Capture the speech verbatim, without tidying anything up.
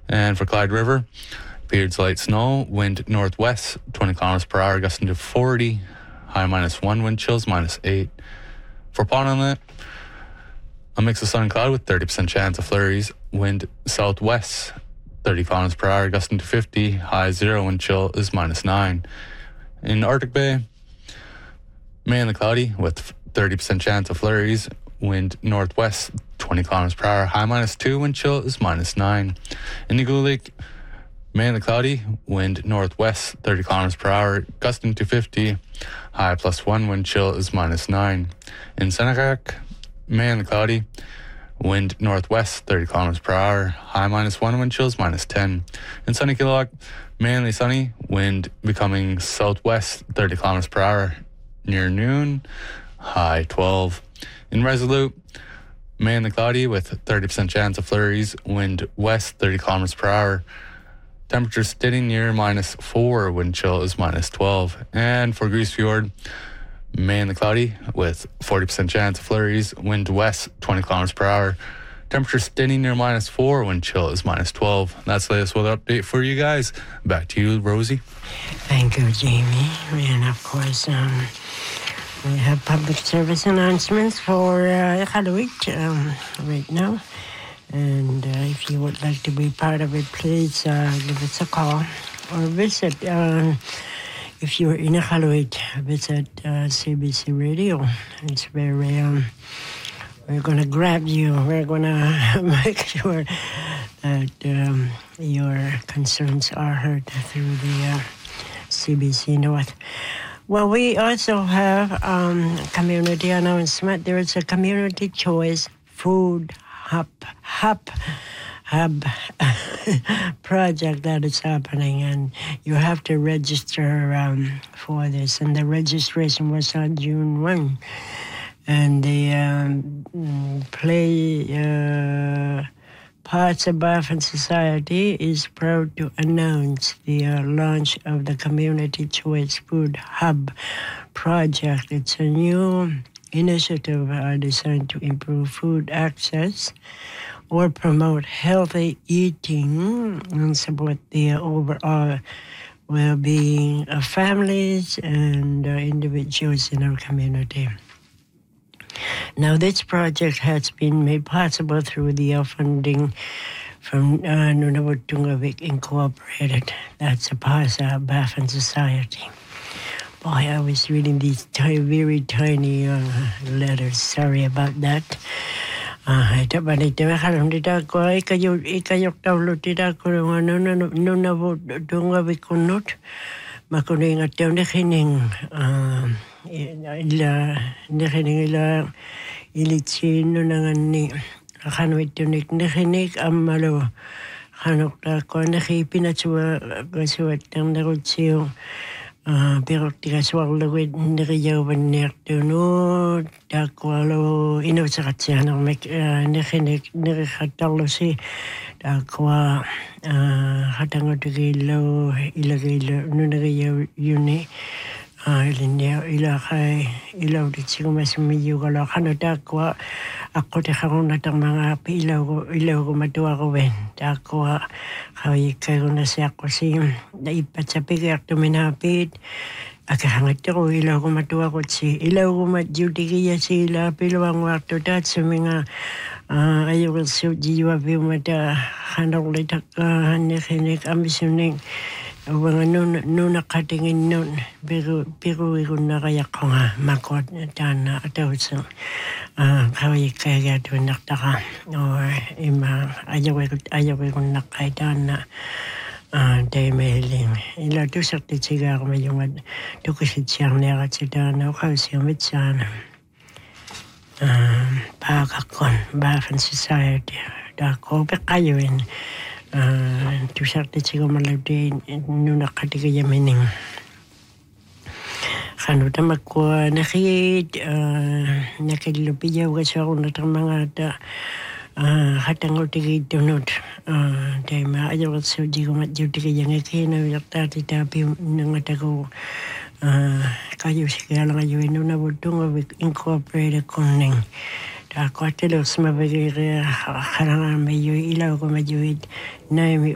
And for Clyde River, periods light snow, wind northwest, twenty kilometers per hour, gusting to forty, high minus one, wind chills minus eight. For Pond Inlet, a mix of sun and cloud with thirty percent chance of flurries, wind southwest, thirty kilometers per hour, gusting to fifty, high zero, wind chill is minus nine. In Arctic Bay, mainly cloudy with thirty percent chance of flurries, wind northwest, twenty kilometers per hour, high minus two, wind chill is minus nine. In Eagle Lake, mainly cloudy, wind northwest, thirty kilometers per hour, gusting to fifty, high plus one, wind chill is minus nine. In Senecac, mainly cloudy, wind northwest, thirty kilometers per hour, high minus one, wind chill is minus ten. In Sunny Killock, mainly sunny, wind becoming southwest, thirty kilometers per hour, near noon, high twelve. In Resolute, mainly cloudy with thirty percent chance of flurries, wind west, thirty kilometers per hour, temperature steady near minus four, wind chill is minus twelve. And for Grise Fjord, mainly cloudy with forty percent chance of flurries, wind west, twenty kilometers per hour, temperature steady near minus four, wind chill is minus twelve. That's the latest weather update for you guys. Back to you, Rosie. Thank you, Jamie. And of course, um, we have public service announcements for uh, Iqaluit um, right now. And uh, if you would like to be part of it, please uh, give us a call or visit. Uh, if you're in Iqaluit, visit uh, C B C Radio. It's very, um, we're going to grab you. We're going to make sure that um, your concerns are heard through the uh, C B C North. Well, we also have um, community announcement. There is a community choice food hub, hub, hub project that is happening, and you have to register um, for this. And the registration was on June first. And the um, play uh, Parts of Baffin Society is proud to announce the uh, launch of the Community Choice Food Hub project. It's a new initiative uh, designed to improve food access or promote healthy eating and support the uh, overall well-being of families and uh, individuals in our community. Now, this project has been made possible through the uh, funding from uh, Nunavut Tungavik Incorporated. That's a part of Baffin Society. Boy, I was reading these tiny, very tiny uh, letters. Sorry about that. Ito ba nito makaroon dito ako ay kayo ikayok download dito ako ng ano Nunavut Tungavik kunot makuning at yung nakining ila nakining ila ilitsino nangan ni kanwit yung nakinig amalo kanok na ko nakipinatsuwa kasuwat ng narutsiyo pero tikaswag lagwid nariyawan niya tunod dakwalo inusakat ng nakinig narikatalo si dakwa hatangod gilo ilagilo nunariyaw yun eh Ilinya ilakay ilaw dit sigo mas medyo kalau kano dakwa ako te karon natang mga pilaw ko ilaw ko matuwa ko wen dakwa kay kayo na siya ko si naipat sa pigak tuminapit akahangat ko ilaw ko matuwa ko si ilaw ko matjuti kaya sila pilawang wakto dat sa mga ayaw ko sa jiwa bi mata hanok litak hanik ambisyoning Wang nun nun nakatingin nun pero pero ikon na kaya ko nga makot na ataw sa kaway kaya to naktaka or ima ayaw ko ayaw ko nakaitan na day mailing ila to sa tiga ko may yung to kasi siyang nekat sa dana kasi mit sana pakakon Baffin Society dako pa kayo in tu sakti sigo malabdi nuna katika yamining kanu tamakwa nakit nakilupiya wasa ko natang mga ta hatang utigi tunod dahil maayaw at sa di ko matjuti kaya nga kina yaktati tapi nangatago kayo siya lang kayo Nunavut Tungavik Incorporated kuning Ako at los mabagay kaya karangan medyo ilaw ko medyo na